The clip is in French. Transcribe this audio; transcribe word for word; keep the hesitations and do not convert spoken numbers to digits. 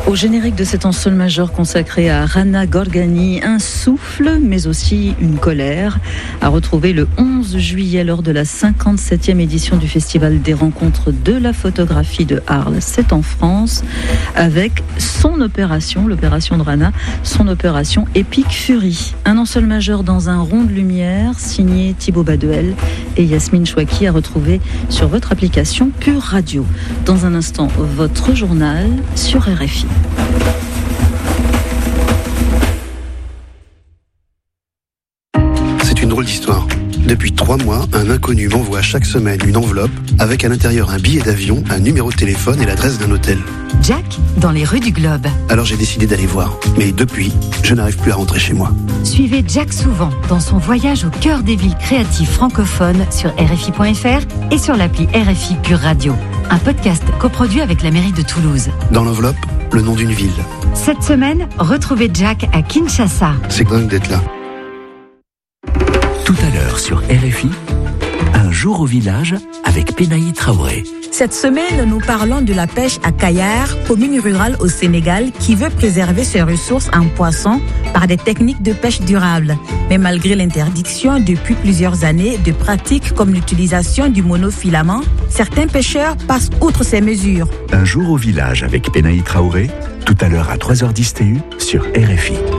Au générique de cet en sol majeur consacré à Rana Gorgani, un souffle, mais aussi une colère, à retrouver le onze juillet lors de la cinquante-septième édition du Festival des rencontres de la photographie de Arles. C'est en France, avec son opération, l'opération de Rana, son opération Epic Fury. Un en sol majeur dans un rond de lumière, signé Thibaut Baduel et Yasmine Chouaki, à retrouver sur votre application Pure Radio. Dans un instant, votre journal sur R F I. C'est une drôle d'histoire. Depuis trois mois, un inconnu m'envoie chaque semaine une enveloppe avec à l'intérieur un billet d'avion, un numéro de téléphone et l'adresse d'un hôtel. Jack, dans les rues du Globe. Alors j'ai décidé d'aller voir. Mais depuis, je n'arrive plus à rentrer chez moi. Suivez Jack souvent dans son voyage au cœur des villes créatives francophones sur R F I point F R et sur l'appli R F I Pure Radio. Un podcast coproduit avec la mairie de Toulouse. Dans l'enveloppe, le nom d'une ville. Cette semaine, retrouvez Jack à Kinshasa. C'est dingue d'être là. Tout à l'heure sur R F I, un jour au village avec Penaï Traoré. Cette semaine, nous parlons de la pêche à Kayar, commune rurale au Sénégal, qui veut préserver ses ressources en poissons par des techniques de pêche durables. Mais malgré l'interdiction depuis plusieurs années de pratiques comme l'utilisation du monofilament, certains pêcheurs passent outre ces mesures. Un jour au village avec Penaï Traoré, tout à l'heure à trois heures dix T U sur R F I.